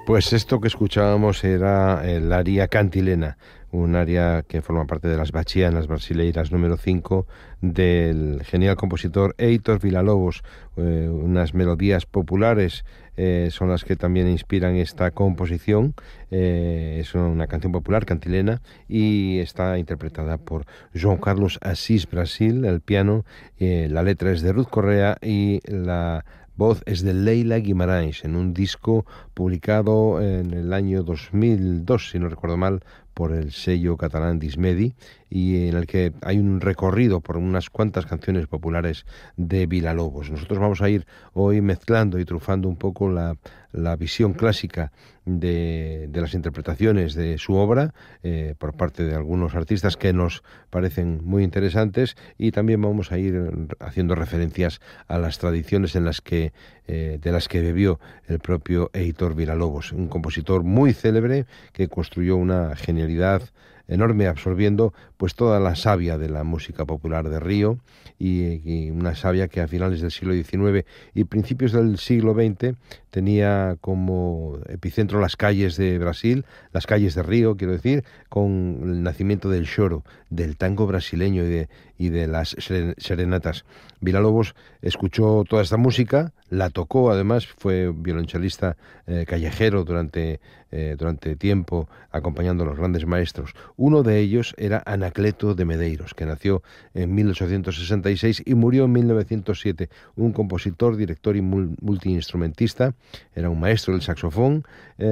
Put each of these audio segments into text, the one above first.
Pues esto que escuchábamos era el aria cantilena, un aria que forma parte de las bachianas brasileiras número 5 del genial compositor Heitor Villa-Lobos. Unas melodías populares son las que también inspiran esta composición. Es una canción popular cantilena y está interpretada por João Carlos Assis Brasil, el piano, la letra es de Ruth Correa y la voz es de Leila Guimarães, en un disco publicado en el año 2002, si no recuerdo mal, por el sello catalán Dismedi, y en el que hay un recorrido por unas cuantas canciones populares de Villa-Lobos. Nosotros vamos a ir hoy mezclando y trufando un poco la visión clásica de las interpretaciones de su obra por parte de algunos artistas que nos parecen muy interesantes, y también vamos a ir haciendo referencias a las tradiciones en las que de las que bebió el propio Heitor Villa-Lobos, un compositor muy célebre que construyó una genialidad enorme, absorbiendo pues toda la savia de la música popular de Río, y una savia que a finales del siglo XIX y principios del siglo XX tenía como epicentro las calles de Brasil, las calles de Río, quiero decir, con el nacimiento del choro, del tango brasileño y de las serenatas. Villa-Lobos escuchó toda esta música, la tocó, además fue violonchelista callejero durante tiempo, acompañando a los grandes maestros. Uno de ellos era Anacleto de Medeiros, que nació en 1866 y murió en 1907, un compositor, director y multiinstrumentista. Era un maestro del saxofón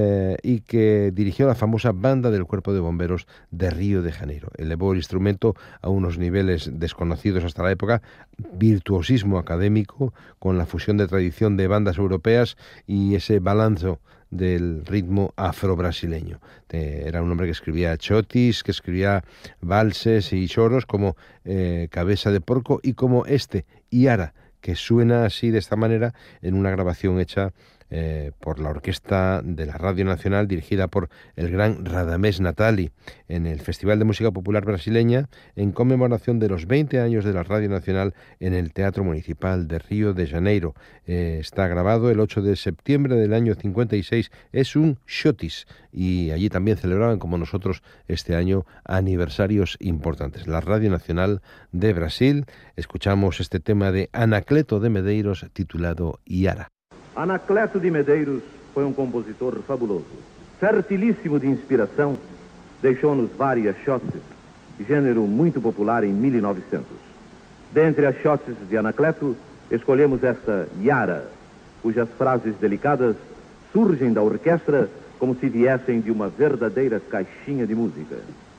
y que dirigió la famosa Banda del Cuerpo de Bomberos de Río de Janeiro. Elevó el instrumento a unos niveles desconocidos hasta la época, virtuosismo académico con la fusión de tradición de bandas europeas y ese balanzo del ritmo afro-brasileño. Era un hombre que escribía chotis, que escribía valses y choros como Cabeza de Porco y como este, Iara, que suena así de esta manera en una grabación hecha por la orquesta de la Radio Nacional, dirigida por el gran Radamés Natali, en el Festival de Música Popular Brasileña, en conmemoración de los 20 años de la Radio Nacional en el Teatro Municipal de Río de Janeiro. Está grabado el 8 de septiembre del año 56, es un chotis, y allí también celebraban, como nosotros, este año aniversarios importantes. La Radio Nacional de Brasil, escuchamos este tema de Anacleto de Medeiros titulado Iara. Anacleto de Medeiros foi um compositor fabuloso. Fertilíssimo de inspiração, deixou-nos várias chotes, gênero muito popular em 1900. Dentre as chotes de Anacleto, escolhemos esta Iara, cujas frases delicadas surgem da orquestra como se viessem de uma verdadeira caixinha de música.